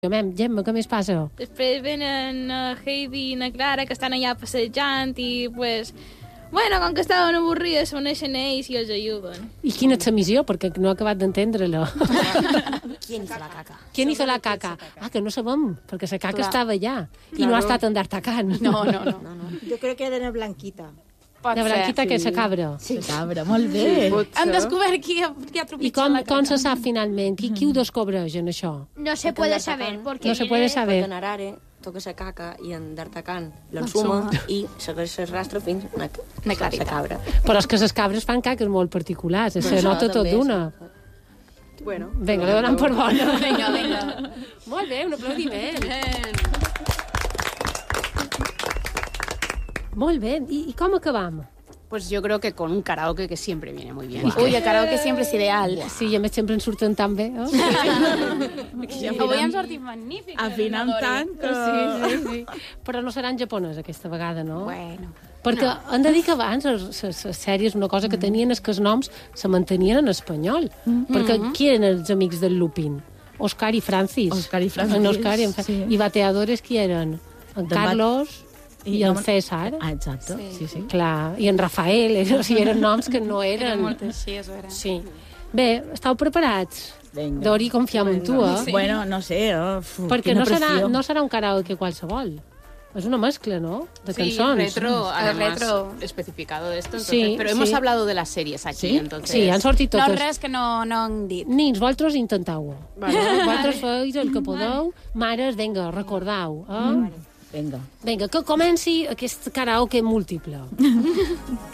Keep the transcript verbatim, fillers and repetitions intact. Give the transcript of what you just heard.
Gemma, què més passa? Després venen uh, Heidi i na Clara, que estan allà passejant i, pues, bueno, com que estaven avorrides, s'uneixen ells i els ajuden. I quina és la missió? Perquè no he acabat d'entendre-la. ¿Quién hizo la caca? ¿Quién hizo la caca? Ah, que no sabem, perquè la caca Clar. estava allà. I Claro. no ha estat en D'Artacán. No, no, no. No, no. Jo crec que era de Blanquita. Pot De Blanquita, ser. que és la cabra. Sí, cabra, molt bé. Han descobert qui ha, qui ha I trepitjat com, la com caca. se sap finalment? Qui, qui ho descobreix en això? No se puede saber, porque No se puede Perquè saber. en Arare toca la caca i en D'Artacán l'ensuma i segueix el rastre fins a Na la Clarita. cabra. Però és que les cabres fan caques molt particulars. Se Això nota tot també, d'una. Bueno. Vinga, li donem per bona. Vinga, vinga. Molt bé, un aplaudiment. Molt bé. I, i com acabam? Pues yo creo que con un karaoke que siempre viene muy bien. Uy, el karaoke siempre es ideal. Sí, i a més sempre ens surten tan bé. Oh? Avui han sortit magnífics. Afinant tant que... Sí, sí, sí. Però no serà en japonès aquesta vegada, no? Bueno. Perquè no. Han de dir que abans les, les, les sèries una cosa que tenien és que els noms se mantenien en espanyol. Mm -hmm. Perquè qui eren els amics del Lupin? Òscar i Francis. Òscar i Francis, En Òscar i, en Fra... sí. I bateadores qui eren? En Del Carlos i, i en César. Ah, exacte, sí, sí. sí. Clar, i en Rafael, eh? O sigui, eren noms que no eren... Eren moltes, sí, això era. Sí. Bé, estàu preparats? Vinga. Dori, confiem en tu, eh? Sí. Bueno, no sé, oh, uf, Perquè quina no serà, pressió. no serà un karaoke qualsevol. És una mezcla, ¿no? De Sí, cançons. retro, además, retro. especificado de esto. Entonces, Sí, pero hemos sí. hablado de las series aquí, Sí? entonces... Sí, han sortit No, totes. res que no, no han dit. Nins, vosaltres intentau-ho. Vale. Vosaltres feis el que podeu. Mares, vinga, recordau. Eh? Vinga. Vinga, que comenci aquest karaoke múltiple.